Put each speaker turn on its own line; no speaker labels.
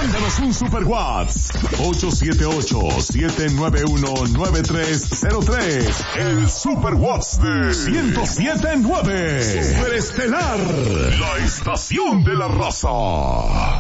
Mándanos un super WhatsApp 878-791-9303. El super WhatsApp de 107.9. Superestelar, la estación de la raza.